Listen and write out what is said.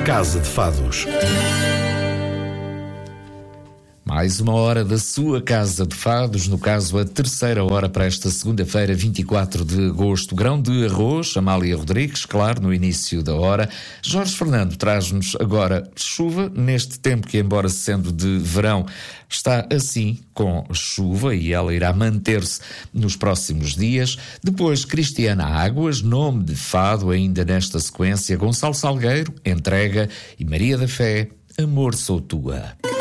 Casa de Fados. Mais uma hora da sua Casa de Fados, no caso a terceira hora para esta segunda-feira, 24 de agosto. Grão de arroz, Amália Rodrigues, claro, no início da hora. Jorge Fernando traz-nos agora chuva, neste tempo que, embora sendo de verão, está assim com chuva e ela irá manter-se nos próximos dias. Depois, Cristiana Águas, nome de fado, ainda nesta sequência, Gonçalo Salgueiro, Entrega, e Maria da Fé, Amor Sou Tua.